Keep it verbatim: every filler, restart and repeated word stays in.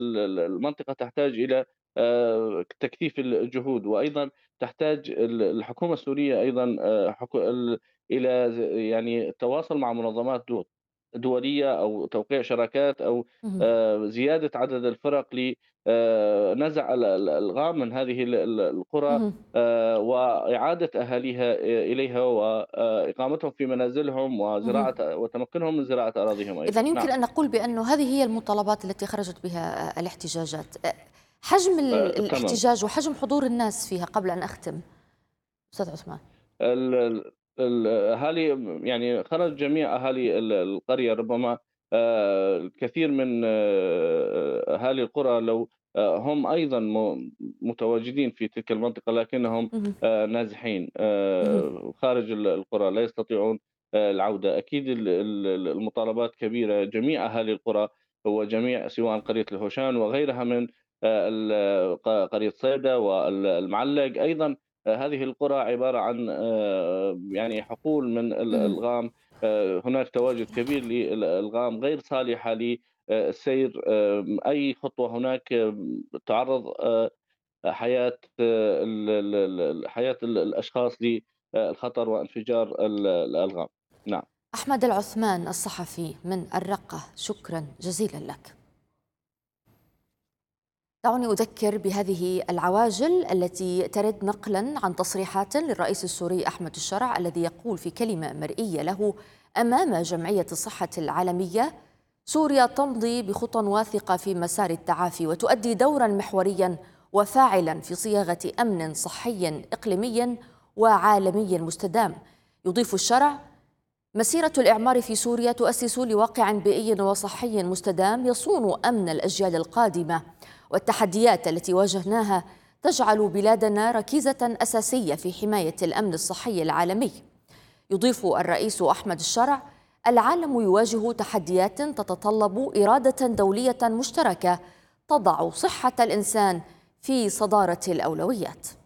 ال ال المنطقة تحتاج إلى آآ تكثيف الجهود، وأيضًا تحتاج ال الحكومة السورية أيضًا آآ حك ال إلى ز يعني التواصل مع منظمات دو دولية أو توقيع شراكات أو اهم، آآ زيادة عدد الفرق ل آآ نزع ال ال الألغام من هذه ال ال القرى اهم، آآ وإعادة أهاليها آآ إليها وإقامتهم في منازلهم اهم. وزراعة وتمكنهم من زراعة أراضيهم إذًا أيضًا. يمكن نعم. أن نقول بأنه هذه هي المطالبات التي خرجت بها الاحتجاجات. أ حجم ال آآ تمام. الاحتجاج وحجم حضور الناس فيها قبل أن أختم، أستاذ عثمان. ال ال الأهالي يعني خرج جميع أهالي ال القرية ربما آآ الكثير من آآ أهالي القرى لو آآ هم أيضًا م متواجدين في تلك المنطقة لكنهم اهم، آآ نازحين اهم، آآ خارج ال القرى لا يستطيعون آآ العودة. أكيد ال ال ال المطالبات كبيرة، جميع أهالي القرى وجميع سواء قرية الهوشان وغيرها من آآ ال ق قرية صيدا وال المعلّق أيضًا. آآ هذه القرى عبارة عن آآ يعني حقول من اهم، الألغام. آآ هناك تواجد كبير للألغام غير صالحة ل آآ السير. آمم أي خطوة هناك آمم تعرّض آآ حياة آه، ال ال ال ال حياة ال الأشخاص للخطر وانفجار ال الألغام. نعم. أحمد العثمان الصحفي من الرقة، شكرًا جزيلًا لك. دعوني أذكر بهذه العواجل التي ترد نقلا عن تصريحات للرئيس السوري أحمد الشرع الذي يقول في كلمة مرئية له أمام جمعية الصحة العالمية: سوريا تمضي بخطى واثقة في مسار التعافي وتؤدي دورا محوريا وفاعلا في صياغة أمن صحي إقليمي وعالمي مستدام. يضيف الشرع: مسيرة الإعمار في سوريا تؤسس لواقع بيئي وصحي مستدام يصون أمن الأجيال القادمة، والتحديات التي واجهناها تجعل بلادنا ركيزة أساسية في حماية الأمن الصحي العالمي. يضيف الرئيس أحمد الشرع: العالم يواجه تحديات تتطلب إرادة دولية مشتركة تضع صحة الإنسان في صدارة الأولويات.